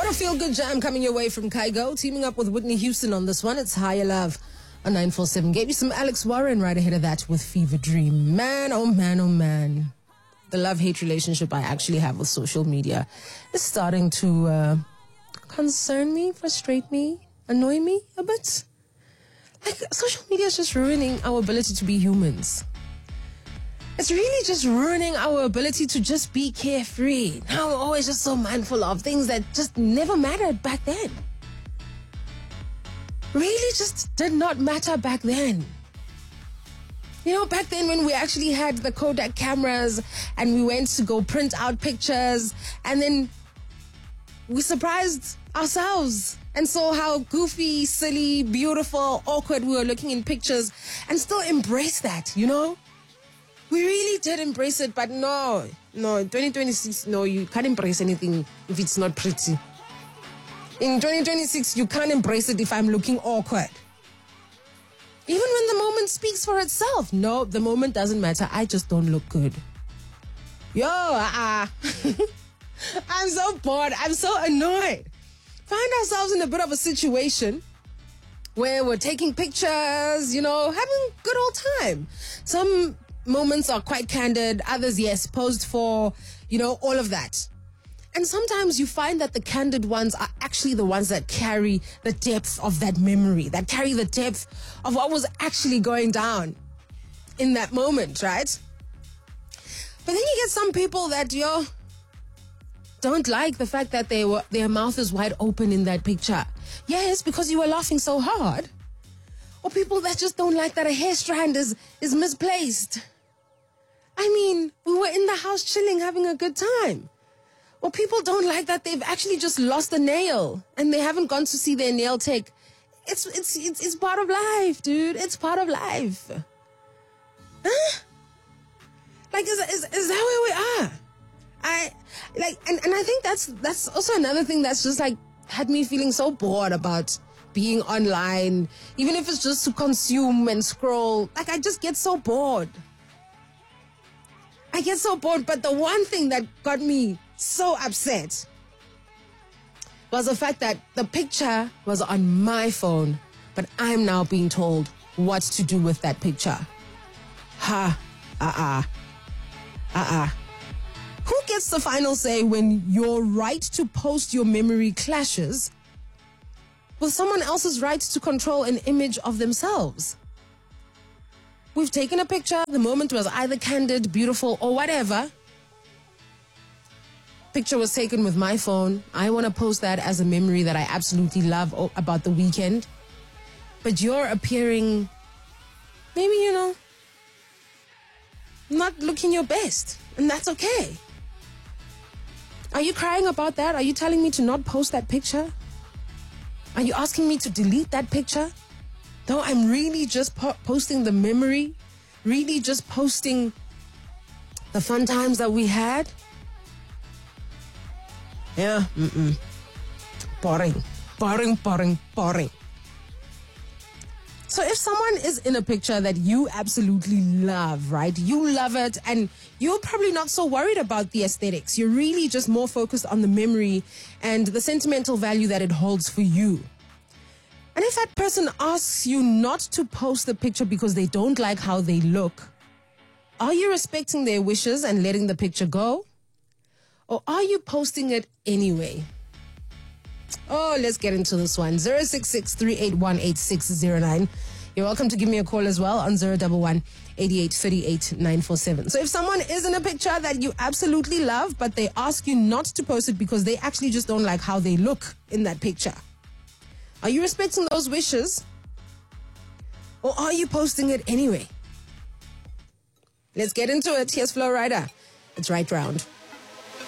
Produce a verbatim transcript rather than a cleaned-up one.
Got a feel-good jam coming your way from Kygo, teaming up with Whitney Houston on this one. It's Higher Love on nine four seven. Gave you some Alex Warren right ahead of that with Fever Dream. Man, oh man, oh man. The love-hate relationship I actually have with social media is starting to uh, concern me, frustrate me, annoy me a bit. Like, social media is just ruining our ability to be humans. It's really just ruining our ability to just be carefree. Now we're always just so mindful of things that just never mattered back then. Really just did not matter back then. You know, back then when we actually had the Kodak cameras and we went to go print out pictures and then we surprised ourselves and saw how goofy, silly, beautiful, awkward we were looking in pictures and still embrace that, you know? We really did embrace it, but no, no, in twenty twenty-six, no, you can't embrace anything if it's not pretty. In twenty twenty-six, you can't embrace it if I'm looking awkward. Even when the moment speaks for itself. No, the moment doesn't matter. I just don't look good. Yo, uh-uh. I'm so bored. I'm so annoyed. Find ourselves in a bit of a situation where we're taking pictures, you know, having a good old time. Some moments are quite candid. Others, yes, posed for, you know, all of that. And sometimes you find that the candid ones are actually the ones that carry the depth of that memory, that carry the depth of what was actually going down in that moment, right? But then you get some people that, yo, don't like the fact that they were, their mouth is wide open in that picture. Yes, because you were laughing so hard. Or people that just don't like that a hair strand is, is misplaced. I mean, we were in the house chilling, having a good time. Or people don't like that they've actually just lost a nail and they haven't gone to see their nail tech. It's it's it's, it's part of life, dude. It's part of life. Huh? Like, is, is, is that where we are? I, like, and, and I think that's, that's also another thing that's just, like, had me feeling so bored about being online, even if it's just to consume and scroll. Like, I just get so bored. I get so bored, but the one thing that got me so upset was the fact that the picture was on my phone, but I'm now being told what to do with that picture. Ha, uh-uh, uh-uh. Who gets the final say when your right to post your memory clashes with someone else's right to control an image of themselves? We've taken a picture. The moment was either candid, beautiful, or whatever. Picture was taken with my phone. I want to post that as a memory that I absolutely love about the weekend. But you're appearing, maybe, you know, not looking your best. And that's okay. Are you crying about that? Are you telling me to not post that picture? Are you asking me to delete that picture? Though I'm really just po- posting the memory, really just posting the fun times that we had. Yeah, mm-mm. Boring, boring, boring, boring. So if someone is in a picture that you absolutely love, right? You love it and you're probably not so worried about the aesthetics. You're really just more focused on the memory and the sentimental value that it holds for you. And if that person asks you not to post the picture because they don't like how they look, are you respecting their wishes and letting the picture go? Or are you posting it anyway? Oh, let's get into this one. zero six six, three eight one, eight six zero nine. You're welcome to give me a call as well on zero one one, eight eight three eight, nine four seven. So if someone is in a picture that you absolutely love, but they ask you not to post it because they actually just don't like how they look in that picture, are you respecting those wishes? Or are you posting it anyway? Let's get into it. Here's Flo Rida. It's Right Round.